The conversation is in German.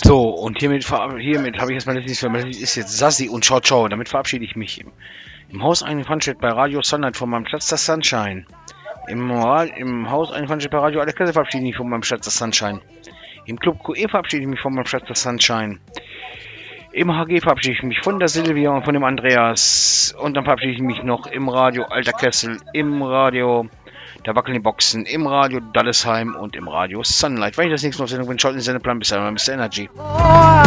So, und hiermit habe ich jetzt mal das nächste, das ist jetzt Sassi und Ciao Ciao. Damit verabschiede ich mich im Haus Frankstedt bei Radio Sunlight von meinem Schatz das Sunshine. Im Haus Frankstedt bei Radio Alle Klasse verabschiede ich mich von meinem Schatz das Sunshine. Im Club QE verabschiede ich mich von meinem Schatz das Sunshine. Im HG verabschiede ich mich von der Silvia und von dem Andreas. Und dann verabschiede ich mich noch im Radio Alter Kessel, im Radio Da wackeln die Boxen, im Radio Dallesheim und im Radio Sunlight. Wenn ich das nächste Mal auf Sendung bin, schaut in den Sendeplan. Bis dann, Mr. Energy.